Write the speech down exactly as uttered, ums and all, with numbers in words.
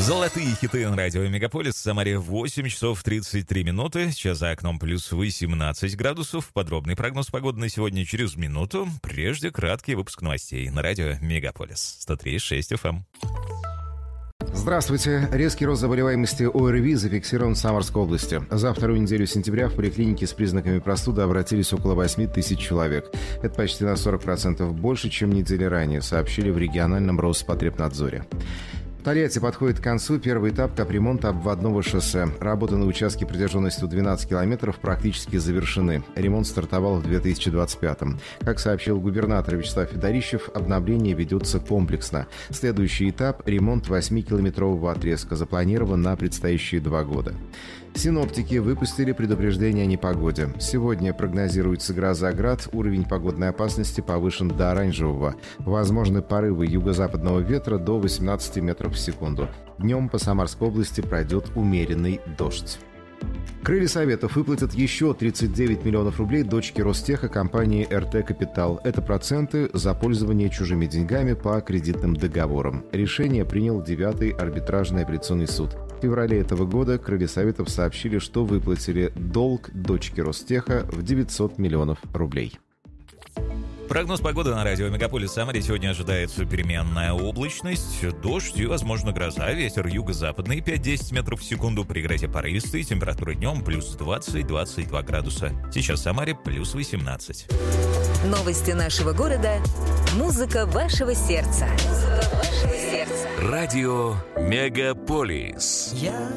Золотые хиты на радио Мегаполис. В Самаре восемь часов тридцать три минуты. Сейчас за окном плюс восемнадцать градусов. Подробный прогноз погоды на сегодня через минуту. Прежде краткий выпуск новостей на радио Мегаполис. сто три и шесть эф эм. Здравствуйте. Резкий рост заболеваемости ОРВИ зафиксирован в Самарской области. За вторую неделю сентября в поликлинике с признаками простуды обратились около восемь тысяч человек. Это почти на сорок процентов больше, чем недели ранее, сообщили в региональном Роспотребнадзоре. Тольятти подходит к концу первый этап капремонта обводного шоссе. Работы на участке протяженностью двенадцать километров практически завершены. Ремонт стартовал в две тысячи двадцать пятом. Как сообщил губернатор Вячеслав Федорищев, обновление ведется комплексно. Следующий этап – ремонт восьмикилометрового отрезка, запланирован на предстоящие два года. Синоптики выпустили предупреждение о непогоде. Сегодня прогнозируется гроза град, уровень погодной опасности повышен до оранжевого. Возможны порывы юго-западного ветра до восемнадцати метров в секунду. Днем по Самарской области пройдет умеренный дождь. Крылья Советов выплатят еще тридцать девять миллионов рублей дочке Ростеха компании эр тэ Капитал. Это проценты за пользование чужими деньгами по кредитным договорам. Решение принял девятый арбитражный апелляционный суд. В феврале этого года Крылья Советов сообщили, что выплатили долг дочке Ростеха в девятьсот миллионов рублей. Прогноз погоды на радио Мегаполис Самаре. Сегодня ожидается переменная облачность, дождь и, возможно, гроза. Ветер юго-западный пять-десять метров в секунду. При грозе порывистый. Температура днем плюс двадцать - двадцать два градуса. Сейчас в Самаре плюс восемнадцать. Новости нашего города. Музыка вашего сердца. Музыка вашего сердца. Радио Мегаполис.